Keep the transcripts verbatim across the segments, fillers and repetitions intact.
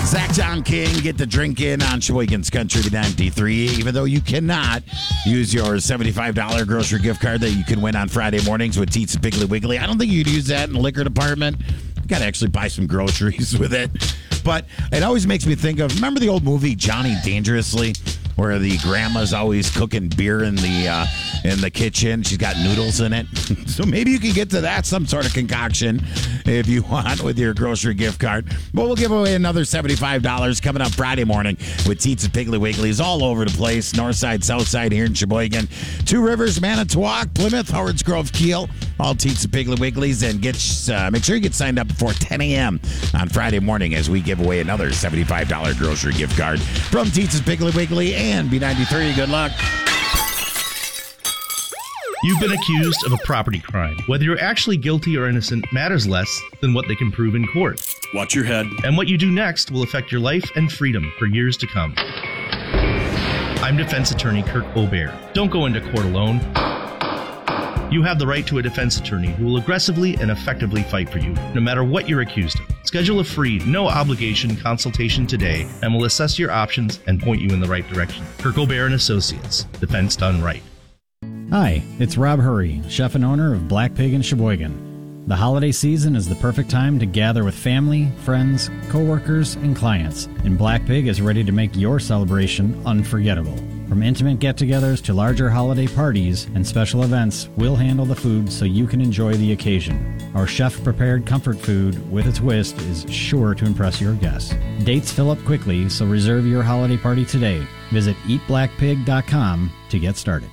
Zach John King, get the drink in on Sheboygan's Country ninety-three. Even though you cannot use your seventy-five dollars grocery gift card that you can win on Friday mornings with Teats and Piggly Wiggly. I don't think you'd use that in the liquor department. You got to actually buy some groceries with it. But it always makes me think of, remember the old movie Johnny Dangerously, where the grandma's always cooking beer in the uh, in the kitchen. She's got noodles in it. So maybe you can get to that, some sort of concoction, if you want, with your grocery gift card. But we'll give away another seventy-five dollars coming up Friday morning with Teats and Piggly Wigglies all over the place. North side, south side here in Sheboygan. Two Rivers, Manitowoc, Plymouth, Howards Grove, Kiel. All Teats and Piggly Wigglies. And get uh, make sure you get signed up before ten a.m. on Friday morning as we give away another seventy-five dollars grocery gift card from Teats and Piggly Wiggly and B ninety-three. Good luck. You've been accused of a property crime. Whether you're actually guilty or innocent matters less than what they can prove in court. Watch your head. And what you do next will affect your life and freedom for years to come. I'm defense attorney Kirk Aubert. Don't go into court alone. You have the right to a defense attorney who will aggressively and effectively fight for you, no matter what you're accused of. Schedule a free, no-obligation consultation today, and we'll assess your options and point you in the right direction. Kirk Aubert and Associates. Defense done right. Hi, it's Rob Hurry, chef and owner of Black Pig in Sheboygan. The holiday season is the perfect time to gather with family, friends, coworkers, and clients, and Black Pig is ready to make your celebration unforgettable. From intimate get-togethers to larger holiday parties and special events, we'll handle the food so you can enjoy the occasion. Our chef-prepared comfort food with a twist is sure to impress your guests. Dates fill up quickly, so reserve your holiday party today. Visit eat black pig dot com to get started.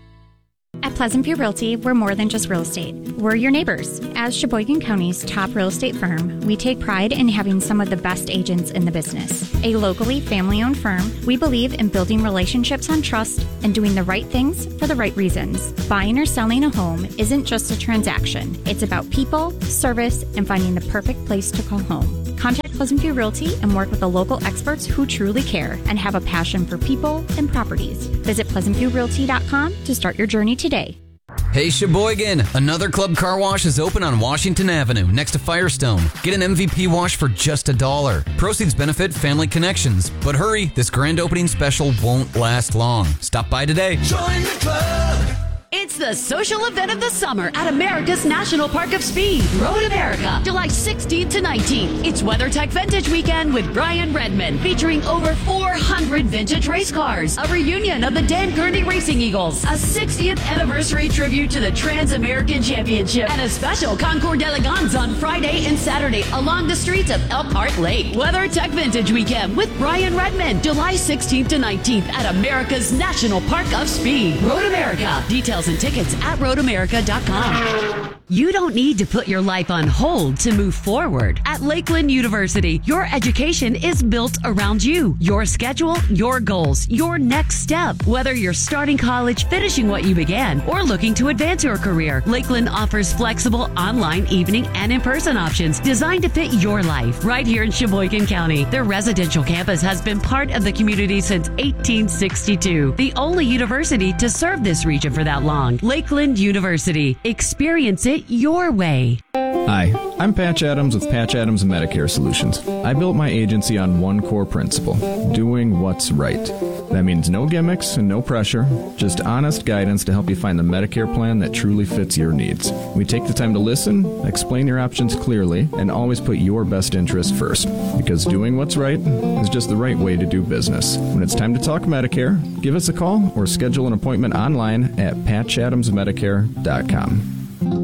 At Pleasant View Realty, we're more than just real estate. We're your neighbors. As Sheboygan County's top real estate firm, we take pride in having some of the best agents in the business. A locally family-owned firm, we believe in building relationships on trust and doing the right things for the right reasons. Buying or selling a home isn't just a transaction. It's about people, service, and finding the perfect place to call home. Contact Pleasant View Realty and work with the local experts who truly care and have a passion for people and properties. Visit pleasant view realty dot com to start your journey today. Hey Sheboygan, another Club Car Wash is open on Washington Avenue next to Firestone. Get an M V P wash for just a dollar. Proceeds benefit Family Connections. But hurry, this grand opening special won't last long. Stop by today. Join the club. It's the social event of the summer at America's National Park of Speed, Road America, July sixteenth to nineteenth. It's WeatherTech Vintage Weekend with Brian Redman, featuring over four hundred vintage race cars, a reunion of the Dan Gurney Racing Eagles, a sixtieth anniversary tribute to the Trans-American Championship, and a special Concours d'Elegance on Friday and Saturday along the streets of Elkhart Lake. WeatherTech Vintage Weekend with Brian Redman, July sixteenth to nineteenth at America's National Park of Speed, Road America. Details and tickets at road america dot com. You don't need to put your life on hold to move forward. At Lakeland University, your education is built around you, your schedule, your goals, your next step. Whether you're starting college, finishing what you began, or looking to advance your career, Lakeland offers flexible online, evening, and in-person options designed to fit your life. Right here in Sheboygan County, their residential campus has been part of the community since eighteen sixty-two. The only university to serve this region for that long. Lakeland University. Experience it your way. Hi, I'm Patch Adams with Patch Adams Medicare Solutions. I built my agency on one core principle, doing what's right. That means no gimmicks and no pressure, just honest guidance to help you find the Medicare plan that truly fits your needs. We take the time to listen, explain your options clearly, and always put your best interest first. Because doing what's right is just the right way to do business. When it's time to talk Medicare, give us a call or schedule an appointment online at patch adams medicare dot com.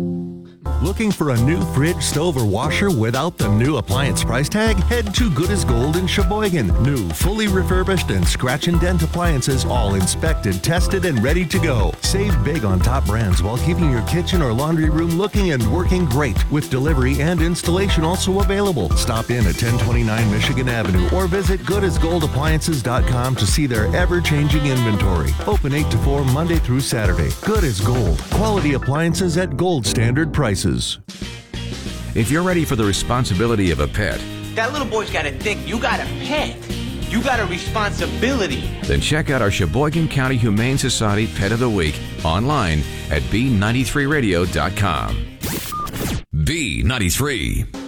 Looking for a new fridge, stove, or washer without the new appliance price tag? Head to Good as Gold in Sheboygan. New, fully refurbished, and scratch and dent appliances, all inspected, tested, and ready to go. Save big on top brands while keeping your kitchen or laundry room looking and working great, with delivery and installation also available. Stop in at ten twenty-nine Michigan Avenue or visit good as gold appliances dot com to see their ever-changing inventory. Open eight to four Monday through Saturday. Good as Gold. Quality appliances at gold standard prices. If you're ready for the responsibility of a pet, that little boy's got to think you got a pet. You got a responsibility. Then check out our Sheboygan County Humane Society Pet of the Week online at b ninety-three radio dot com. B ninety-three.